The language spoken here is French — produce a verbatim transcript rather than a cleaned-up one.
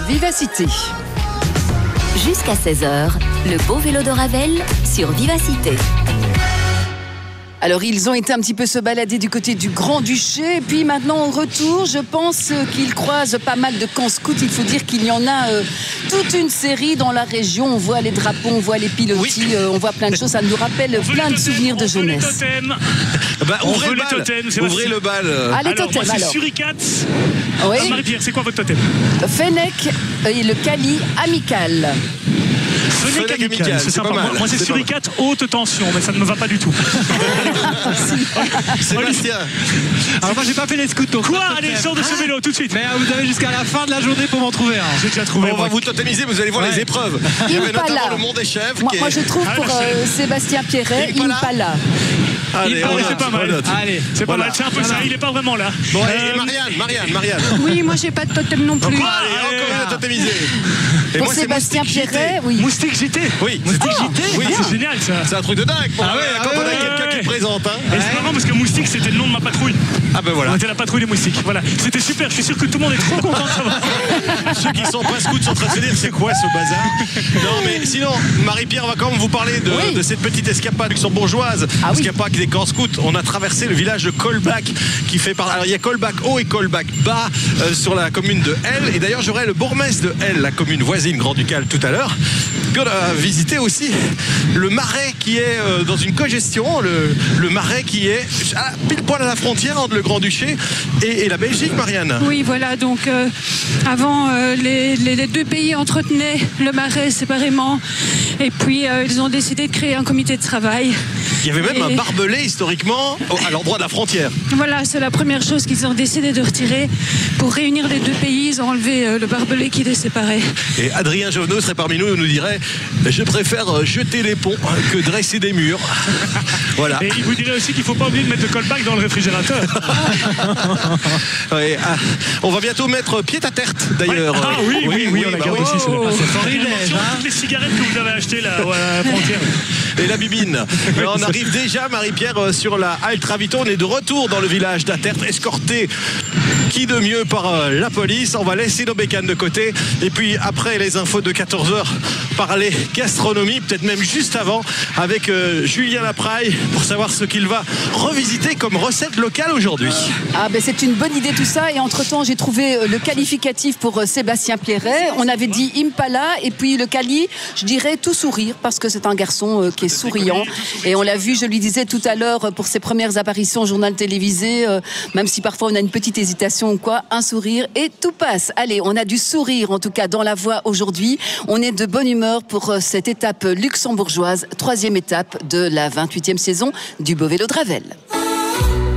Vivacité. Jusqu'à seize heures, le beau vélo de Ravel sur Vivacité. Alors, ils ont été un petit peu se balader du côté du Grand-Duché. Et puis maintenant, au retour, je pense qu'ils croisent pas mal de camps scouts. Il faut dire qu'il y en a euh, toute une série dans la région. On voit les drapeaux, on voit les pilotis, oui. euh, on voit plein de choses. Ça nous rappelle on plein de souvenirs de jeunesse. Bah, on ouvrez veut le les bal. totems. Ouvrez le bal. Ah, les alors, totems, moi, c'est alors. Suricat. Oui. Ah, Marie-Pierre, c'est quoi votre totem? Fennec et le Cali amical. Fennec amical, c'est sympa. Moi, moi c'est Suricat haute tension, mais ça ne me va pas du tout. Sébastien. Alors moi j'ai pas fait les scouts. Quoi? Allez, sors de ce vélo tout de suite. Mais euh, vous avez jusqu'à la fin de la journée pour m'en trouver un. J'ai déjà trouvé. On va vous totemiser, vous allez voir Ouais. les épreuves. Il y avait Impala. notamment le Mont des Chèvres. Moi, qui est... moi, je trouve Ah, pour bah, euh, Sébastien Pierret, Impala. Impala. Allez, Impala, on c'est note, pas mal. on note. Allez. C'est pas Voilà. mal, c'est un peu ça, il est pas vraiment là. Bon, et Euh, Marianne, Marianne, Marianne. Oui, moi j'ai pas de totem non plus. Quoi? Allez, encore une à totemiser. Et Pour moi, c'est Sébastien Moustique Pierret, J T. oui. Moustique J T. Oui, Moustique Ah, J T. oui. C'est génial ça. C'est un truc de dingue pour Ah ouais, quand ah on a ouais, quelqu'un ouais. qui présente. Hein. Et c'est marrant parce que Moustique c'était le nom de ma patrouille. Ah ben voilà. On était la patrouille des moustiques. Voilà. C'était super, je suis sûr que tout le monde est trop content de savoir. Ceux qui sont pas scouts sont en train de se dire c'est quoi ce bazar. Non mais sinon, Marie-Pierre va quand même vous parler de, Oui. de cette petite escapade luxembourgeoise. Ah parce oui. qu'il n'y a pas que des camps scouts. On a traversé le village de Colbach qui fait par. Alors il y a Colbach haut et Colbach bas euh, sur la commune de Hell. Et d'ailleurs j'aurai le bourgmestre de Hell, la commune voisine Grand-Ducal, tout à l'heure. Puis on a visité aussi le marais qui est euh, dans une cogestion, le, le marais qui est à, pile poil à la frontière entre le Grand-Duché et, et la Belgique, Marianne. Oui, voilà, donc euh, avant, euh, les, les- les deux pays entretenaient le marais séparément. Et puis, euh, ils ont décidé de créer un comité de travail. Il y avait même Et- un barbelé historiquement au- à l'endroit de la frontière. Voilà, c'est la première chose qu'ils ont décidé de retirer. Pour réunir les deux pays, ils ont enlevé euh, le barbelé qui les séparait. Et Adrien Jovenot serait parmi nous et nous dirait je préfère euh, jeter les ponts que dresser des murs. Voilà. Et il vous dirait aussi qu'il faut pas oublier de mettre le callback dans le réfrigérateur. Ouais, ah, on va bientôt mettre pied à terre d'ailleurs. Ah oui, oui, oui, on la bah garde oui. aussi. C'est Oh, c'est florilège, Attention à hein. toutes les cigarettes que vous avez achetées là à la frontière. Et la bibine. Alors, on arrive déjà, Marie-Pierre, euh, sur la halte Ravito. On est de retour dans le village d'Atert, escorté qui de mieux par euh, la police. On va laisser nos bécanes de côté. Et puis après les infos de quatorze heures, parler gastronomie, peut-être même juste avant, avec euh, Julien Lapraille pour savoir ce qu'il va revisiter comme recette locale aujourd'hui. Ah ben c'est une bonne idée tout ça. Et entre-temps, j'ai trouvé euh, le qualificatif pour euh, Sébastien Pierret. On avait dit Impala et puis le Cali, je dirais tout sourire parce que c'est un garçon euh, qui est souriant. Et on l'a vu, je lui disais tout à l'heure, euh, pour ses premières apparitions au journal télévisé, euh, même si parfois on a une petite hésitation ou quoi, un sourire et tout passe. Allez, on a du sourire en tout cas dans la voix aujourd'hui. On est de bonne humeur pour euh, cette étape luxembourgeoise, troisième étape de la vingt-huitième saison du Beau Vélo de Ravel.